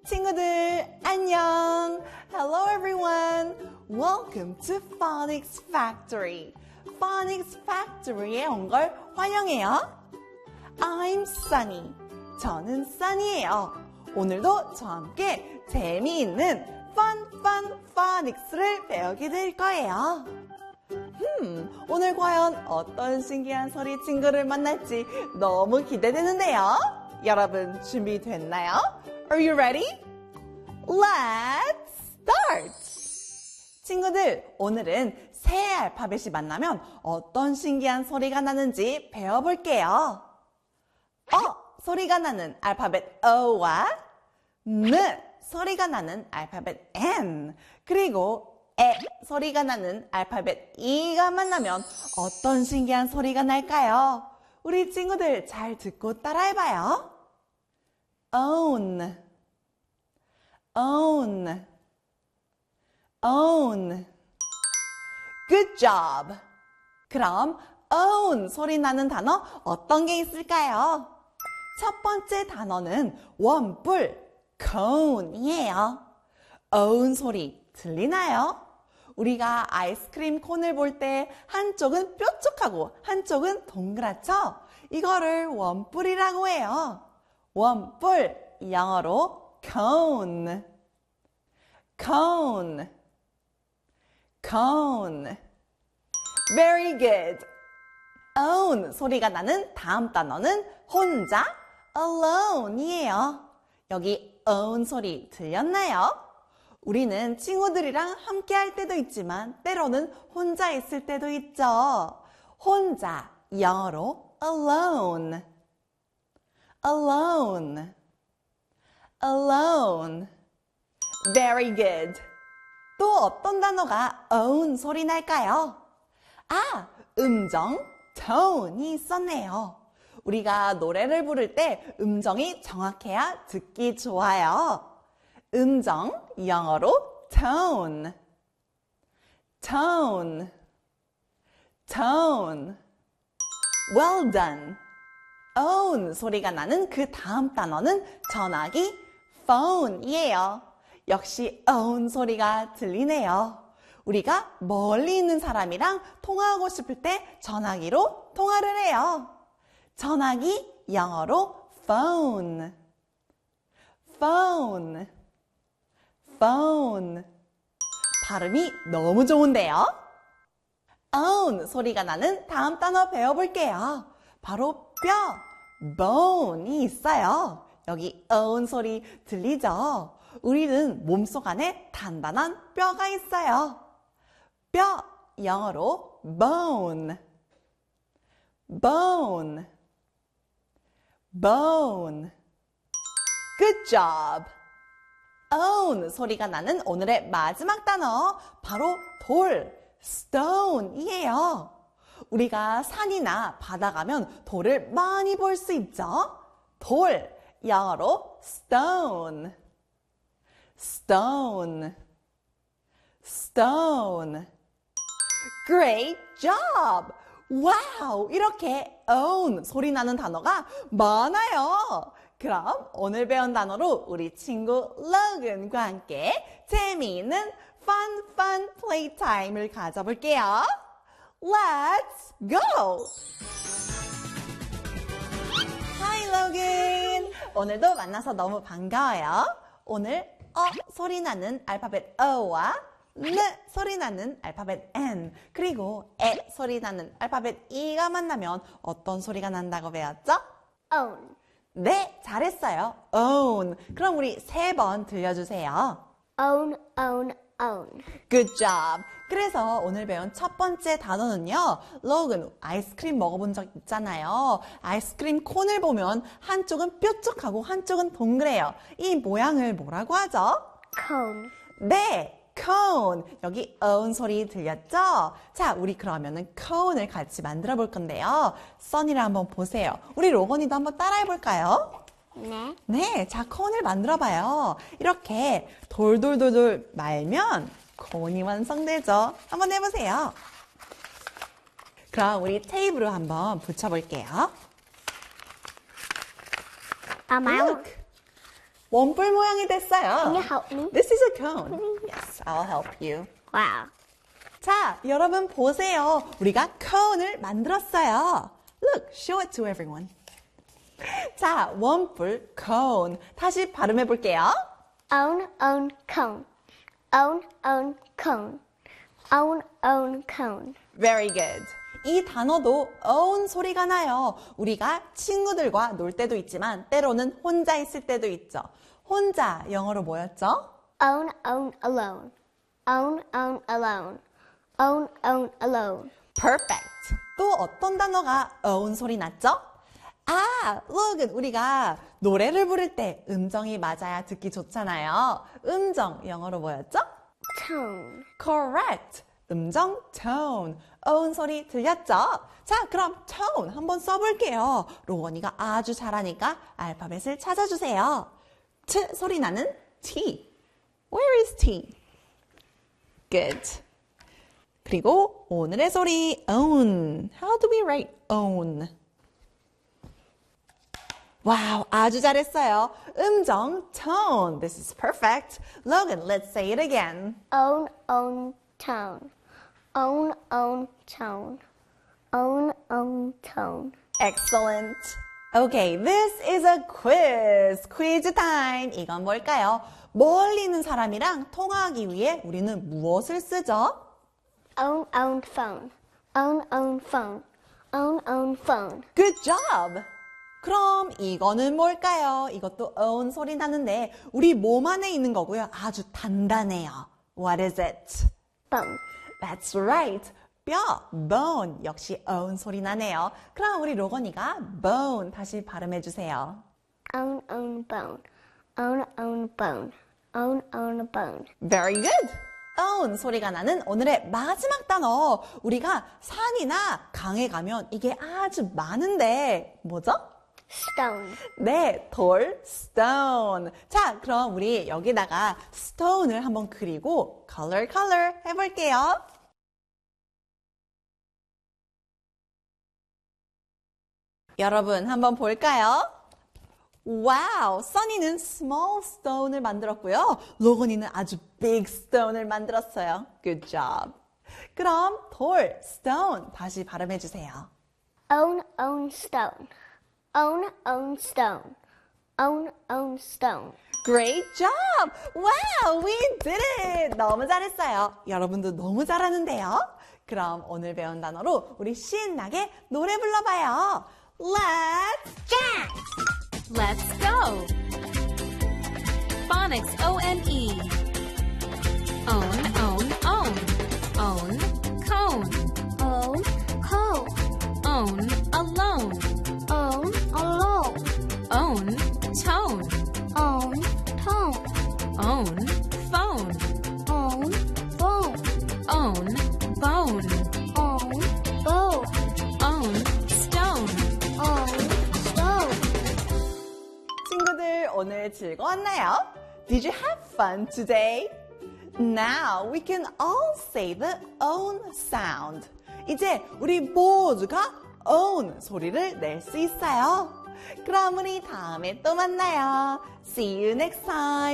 친구들 안녕. Hello everyone. Welcome to Phonics Factory. Phonics Factory에 온 걸 환영해요. I'm Sunny. 저는 Sunny예요. 오늘도 저와 함께 재미있는 fun Phonics를 배우게 될 거예요. 오늘 과연 어떤 신기한 소리 친구를 만날지 너무 기대되는데요. 여러분 준비됐나요? Are you ready? Let's start! 친구들, 오늘은 새 알파벳이 만나면 어떤 신기한 소리가 나는지 배워볼게요. 소리가 나는 알파벳 O와 N 소리가 나는 알파벳 N 그리고 에 소리가 나는 알파벳 E가 만나면 어떤 신기한 소리가 날까요? 우리 친구들 잘 듣고 따라해봐요. Own, own, own. Good job. 그럼 own 소리 나는 단어 어떤 게 있을까요? 첫 번째 단어는 원뿔, cone이에요. own 소리 들리나요? 우리가 아이스크림 콘을 볼 때 한쪽은 뾰족하고 한쪽은 동그랗죠? 이거를 원뿔이라고 해요. 원뿔, 영어로 cone, cone, cone. Very good. own 소리가 나는 다음 단어는 혼자, alone이에요. 여기 own 소리 들렸나요? 우리는 친구들이랑 함께 할 때도 있지만 때로는 혼자 있을 때도 있죠. 혼자, 영어로 alone, alone, alone. Very good. 또 어떤 단어가 own 소리 날까요? 음정, tone이 있었네요. 우리가 노래를 부를 때 음정이 정확해야 듣기 좋아요. 음정, 영어로 tone, tone, tone. Well done. own 소리가 나는 그 다음 단어는 전화기 phone이에요. 역시 own 소리가 들리네요. 우리가 멀리 있는 사람이랑 통화하고 싶을 때 전화기로 통화를 해요. 전화기, 영어로 phone, phone, phone. 발음이 너무 좋은데요? own 소리가 나는 다음 단어 배워볼게요. 바로 뼈, bone이 있어요. 여기 own 소리 들리죠? 우리는 몸속 안에 단단한 뼈가 있어요. 뼈, 영어로 bone, bone, bone. Good job. own 소리가 나는 오늘의 마지막 단어 바로 돌, stone이에요. 우리가 산이나 바다 가면 돌을 많이 볼 수 있죠? 돌, 영어로 stone, stone, stone. Great job! 와우! 이렇게 own 소리 나는 단어가 많아요. 그럼 오늘 배운 단어로 우리 친구 로건과 함께 재미있는 fun playtime을 가져볼게요. Let's go! Hi, Logan! 오늘도 만나서 너무 반가워요. 오늘 소리 나는 알파벳 O와 N 소리 나는 알파벳 N 그리고 에 소리 나는 알파벳 E가 만나면 어떤 소리가 난다고 배웠죠? own. 네, 잘했어요. own. 그럼 우리 3번 들려주세요. own, own, own. Good job. 그래서 오늘 배운 첫 번째 단어는요. 로건, 아이스크림 먹어본 적 있잖아요. 아이스크림 콘을 보면 한쪽은 뾰족하고 한쪽은 동그래요. 이 모양을 뭐라고 하죠? cone. 네. cone. 여기 own 소리 들렸죠? 자, 우리 그러면은 cone을 같이 만들어 볼 건데요. 써니를 한번 보세요. 우리 로건이도 한번 따라해 볼까요? 네. 네, 자, cone을 만들어 봐요. 이렇게 돌돌돌돌 말면 cone이 완성되죠? 한번 해보세요. 그럼 우리 테이블을 한번 붙여볼게요. Look. 원뿔 모양이 됐어요. Can you help me? This is a cone. Yes, I'll help you. Wow. 자, 여러분 보세요. 우리가 cone을 만들었어요. Look, show it to everyone. 자, 원뿔 cone. 다시 발음해 볼게요. Own, cone. Own, cone. Own, cone. Very good. 이 단어도 own 소리가 나요. 우리가 친구들과 놀 때도 있지만 때로는 혼자 있을 때도 있죠. 혼자 영어로 뭐였죠? Own, alone. Own, alone. Own, alone. Perfect. 또 어떤 단어가 own 소리 났죠? 아, look, 우리가 노래를 부를 때 음정이 맞아야 듣기 좋잖아요. 음정 영어로 뭐였죠? Tone. Correct. 음정 tone. own 소리 들렸죠? 자, 그럼 tone 한번 써볼게요. 로건이가 아주 잘하니까 알파벳을 찾아주세요. T 소리 나는 T. Where is T? Good. 그리고 오늘의 소리 own. How do we write own? 와우, 아주 잘했어요. 음정 tone. This is perfect. Logan, let's say it again. Own, tone. Own, tone. Own, tone. Excellent. Okay, this is a quiz. quiz time. 이건 뭘까요? 멀리 있는 사람이랑 통화하기 위해 우리는 무엇을 쓰죠? Own, phone. Own, phone. Own, phone. Good job. 그럼 이거는 뭘까요? 이것도 own 소리 나는데 우리 몸 안에 있는 거고요. 아주 단단해요. What is it? Bone. That's right. 뼈, bone. 역시 own 소리 나네요. 그럼 우리 로건이가 bone 다시 발음해 주세요. Own, bone. Own, bone. Own, bone. Very good. own 소리가 나는 오늘의 마지막 단어. 우리가 산이나 강에 가면 이게 아주 많은데 뭐죠? Stone. 네, 돌, stone. 자, 그럼 우리 여기다가 stone을 한번 그리고 color 해볼게요. 여러분 한번 볼까요? 와우, 써니는 small stone을 만들었고요. 로건이는 아주 big stone을 만들었어요. Good job. 그럼 돌, stone 다시 발음해 주세요. Own, stone. Own, stone. Own, stone. Great job! Wow, we did it! 너무 잘했어요. 여러분도 너무 잘하는데요. 그럼 오늘 배운 단어로 우리 신나게 노래 불러봐요. Let's dance! Let's go! Phonics O-N-E. Own, own. Own, cone. Own, cone. Own, alone. Own, alone. Own, tone. Own, tone. Own, phone. Own, phone. Own, bone. Own, bow. Own, stone. Own, stone. 친구들 오늘 즐거웠나요? Did you have fun today? Now we can all say the own sound. 이제 우리 모두가 own 소리를 낼 수 있어요. 그럼 우리 다음에 또 만나요. See you next time.